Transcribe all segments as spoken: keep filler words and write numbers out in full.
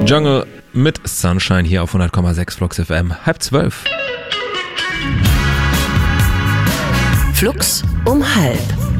Jungle mit Sunshine hier auf hundert Komma sechs Flux F M. Halb zwölf. Flux um halb.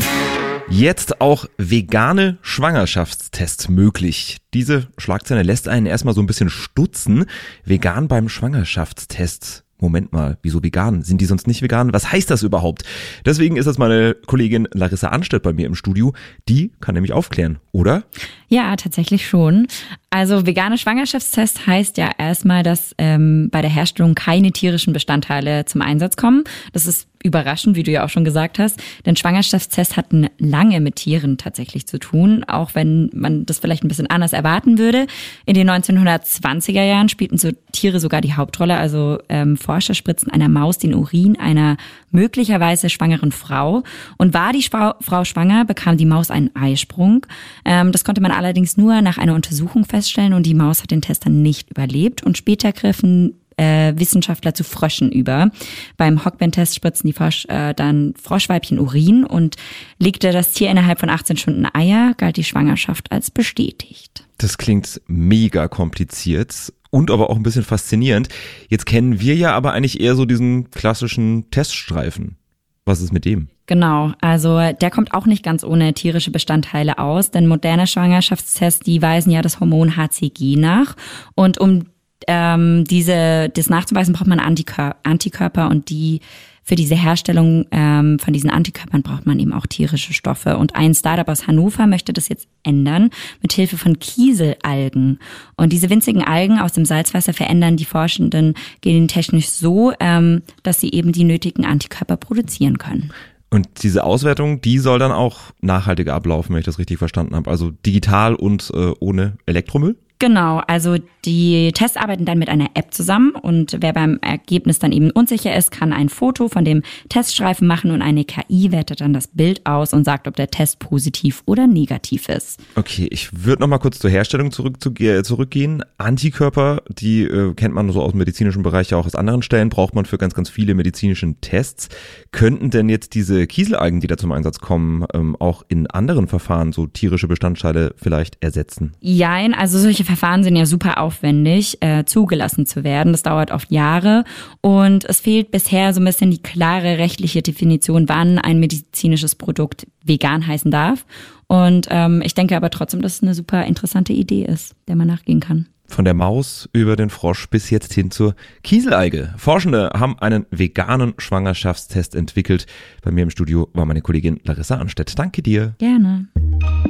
Jetzt auch vegane Schwangerschaftstests möglich. Diese Schlagzeile lässt einen erstmal so ein bisschen stutzen. Vegan beim Schwangerschaftstest. Moment mal, wieso vegan? Sind die sonst nicht vegan? Was heißt das überhaupt? Deswegen ist das meine Kollegin Larissa Anstedt bei mir im Studio. Die kann nämlich aufklären, oder? Ja, tatsächlich schon. Also vegane Schwangerschaftstest heißt ja erstmal, dass ähm, bei der Herstellung keine tierischen Bestandteile zum Einsatz kommen. Das ist überraschend, wie du ja auch schon gesagt hast, denn Schwangerschaftstests hatten lange mit Tieren tatsächlich zu tun, auch wenn man das vielleicht ein bisschen anders erwarten würde. In den neunzehnhundertzwanziger Jahren spielten so Tiere sogar die Hauptrolle, also ähm, Forscher spritzten einer Maus den Urin einer möglicherweise schwangeren Frau und war die Frau, Frau schwanger, bekam die Maus einen Eisprung. Ähm, das konnte man allerdings nur nach einer Untersuchung feststellen und die Maus hat den Test dann nicht überlebt und später griffen Äh, Wissenschaftler zu Fröschen über. Beim Hochbein-Test spritzen die Frosch, äh, dann Froschweibchen Urin und legte das Tier innerhalb von achtzehn Stunden Eier, galt die Schwangerschaft als bestätigt. Das klingt mega kompliziert und aber auch ein bisschen faszinierend. Jetzt kennen wir ja aber eigentlich eher so diesen klassischen Teststreifen. Was ist mit dem? Genau, also der kommt auch nicht ganz ohne tierische Bestandteile aus, denn moderne Schwangerschaftstests, die weisen ja das Hormon H C G nach und um Ähm, diese, das nachzuweisen, braucht man Antikör- Antikörper und die für diese Herstellung ähm, von diesen Antikörpern braucht man eben auch tierische Stoffe. Und ein Startup aus Hannover möchte das jetzt ändern mit Hilfe von Kieselalgen. Und diese winzigen Algen aus dem Salzwasser verändern die Forschenden gentechnisch so, ähm, dass sie eben die nötigen Antikörper produzieren können. Und diese Auswertung, die soll dann auch nachhaltiger ablaufen, wenn ich das richtig verstanden habe. Also digital und äh, ohne Elektromüll? Genau, also die Tests arbeiten dann mit einer App zusammen und wer beim Ergebnis dann eben unsicher ist, kann ein Foto von dem Teststreifen machen und eine K I wertet dann das Bild aus und sagt, ob der Test positiv oder negativ ist. Okay, ich würde noch mal kurz zur Herstellung zurück, zu, äh, zurückgehen. Antikörper, die äh, kennt man so aus dem medizinischen Bereich, ja auch aus anderen Stellen, braucht man für ganz, ganz viele medizinischen Tests. Könnten denn jetzt diese Kieselalgen, die da zum Einsatz kommen, ähm, auch in anderen Verfahren so tierische Bestandteile vielleicht ersetzen? Jein, also solche Verfahren sind ja super aufwendig, äh, zugelassen zu werden. Das dauert oft Jahre und es fehlt bisher so ein bisschen die klare rechtliche Definition, wann ein medizinisches Produkt vegan heißen darf. Und ähm, ich denke aber trotzdem, dass es eine super interessante Idee ist, der man nachgehen kann. Von der Maus über den Frosch bis jetzt hin zur Kieselalge. Forschende haben einen veganen Schwangerschaftstest entwickelt. Bei mir im Studio war meine Kollegin Larissa Anstedt. Danke dir. Gerne.